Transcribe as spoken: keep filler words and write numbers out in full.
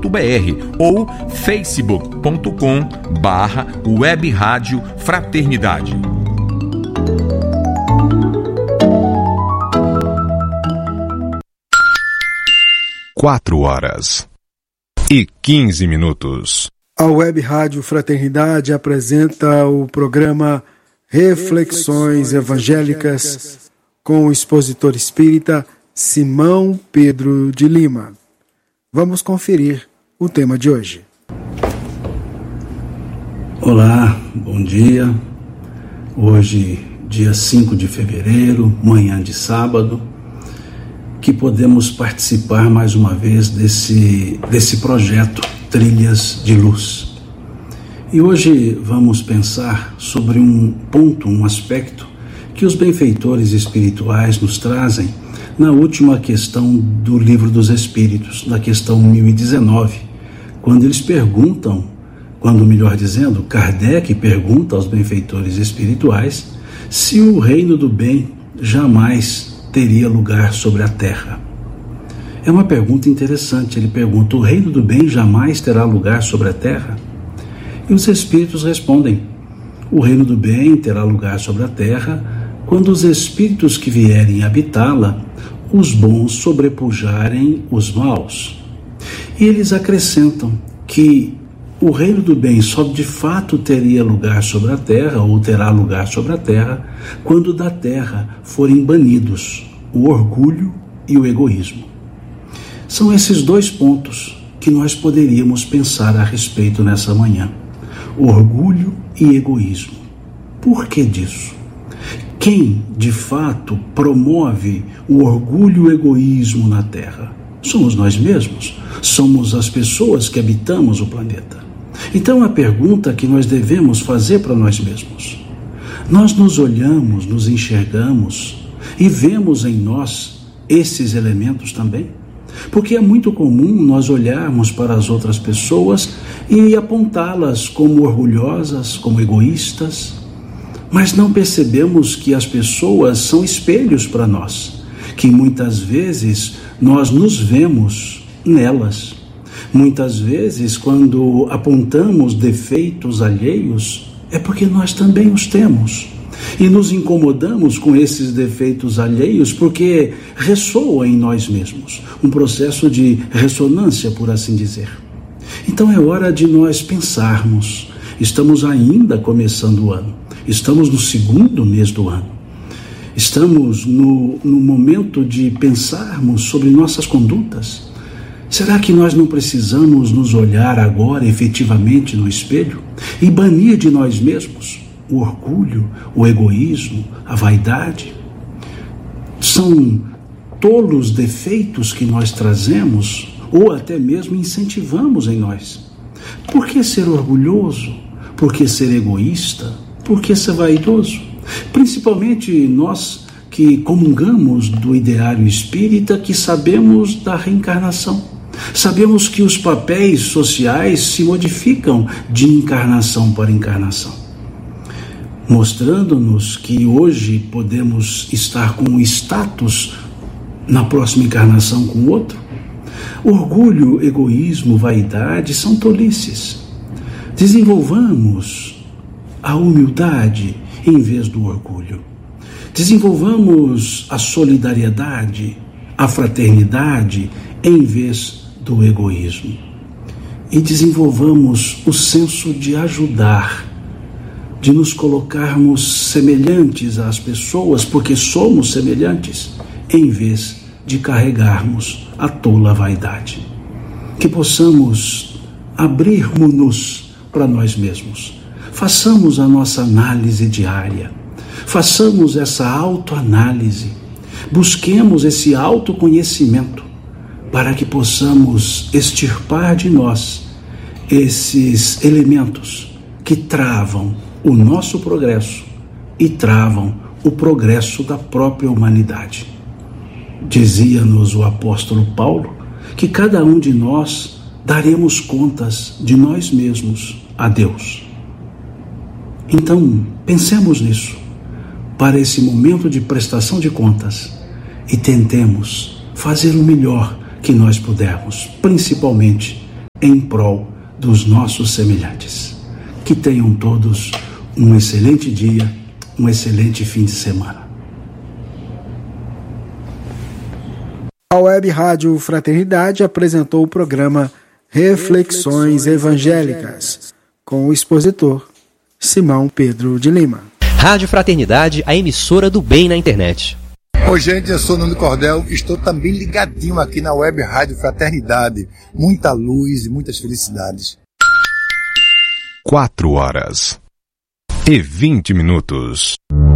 ou facebook ponto com barra web rádio fraternidade. Quatro horas e quinze minutos. A Web Rádio Fraternidade apresenta o programa Reflexões Evangélicas com o expositor espírita Simão Pedro de Lima. Vamos conferir o tema de hoje. Olá, bom dia. Hoje, dia cinco de fevereiro, manhã de sábado, que podemos participar mais uma vez desse, desse projeto Trilhas de Luz. E hoje vamos pensar sobre um ponto, um aspecto que os benfeitores espirituais nos trazem na última questão do Livro dos Espíritos, na questão mil e dezenove, quando eles perguntam, quando melhor dizendo, Kardec pergunta aos benfeitores espirituais se o reino do bem jamais teria lugar sobre a terra. É uma pergunta interessante. Ele pergunta: o reino do bem jamais terá lugar sobre a terra? E os espíritos respondem: o reino do bem terá lugar sobre a terra quando os espíritos que vierem habitá-la, os bons sobrepujarem os maus. E eles acrescentam que o reino do bem só de fato teria lugar sobre a terra, ou terá lugar sobre a terra, quando da terra forem banidos o orgulho e o egoísmo. São esses dois pontos que nós poderíamos pensar a respeito nessa manhã: orgulho e egoísmo. Por que disso? Quem, de fato, promove o orgulho e o egoísmo na Terra? Somos nós mesmos, somos as pessoas que habitamos o planeta. Então a pergunta que nós devemos fazer para nós mesmos: nós nos olhamos, nos enxergamos e vemos em nós esses elementos também? Porque é muito comum nós olharmos para as outras pessoas e apontá-las como orgulhosas, como egoístas, mas não percebemos que as pessoas são espelhos para nós, que muitas vezes nós nos vemos nelas. Muitas vezes, quando apontamos defeitos alheios, é porque nós também os temos. E nos incomodamos com esses defeitos alheios porque ressoa em nós mesmos, um processo de ressonância, por assim dizer. Então é hora de nós pensarmos. Estamos ainda começando o ano, estamos no segundo mês do ano, estamos no, no momento de pensarmos sobre nossas condutas. Será que nós não precisamos nos olhar agora efetivamente no espelho e banir de nós mesmos o orgulho, o egoísmo, a vaidade? São tolos defeitos que nós trazemos ou até mesmo incentivamos em nós. Por que ser orgulhoso? Por que ser egoísta? Por que ser vaidoso? Principalmente nós que comungamos do ideário espírita, que sabemos da reencarnação. Sabemos que os papéis sociais se modificam de encarnação para encarnação, mostrando-nos que hoje podemos estar com um status, na próxima encarnação com outro. Orgulho, egoísmo, vaidade são tolices. Desenvolvamos a humildade em vez do orgulho. Desenvolvamos a solidariedade, a fraternidade em vez do egoísmo. E desenvolvamos o senso de ajudar, de nos colocarmos semelhantes às pessoas, porque somos semelhantes, em vez de carregarmos a tola vaidade. Que possamos abrirmos-nos para nós mesmos. Façamos a nossa análise diária. Façamos essa autoanálise. Busquemos esse autoconhecimento para que possamos extirpar de nós esses elementos que travam o nosso progresso e travam o progresso da própria humanidade. Dizia-nos o apóstolo Paulo que cada um de nós daremos contas de nós mesmos a Deus. Então, pensemos nisso, para esse momento de prestação de contas, e tentemos fazer o melhor que nós pudermos, principalmente em prol dos nossos semelhantes. Que tenham todos um excelente dia, um excelente fim de semana. A Web Rádio Fraternidade apresentou o programa Reflexões Evangélicas, com o expositor Simão Pedro de Lima. Rádio Fraternidade, a emissora do bem na internet. Oi, gente, eu sou Nuno Cordel, estou também ligadinho aqui na Web Rádio Fraternidade. Muita luz e muitas felicidades. Quatro horas e vinte minutos.